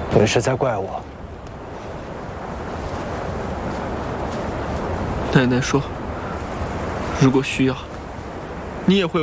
你是在怪我？ 奶奶说，如果需要，你也会。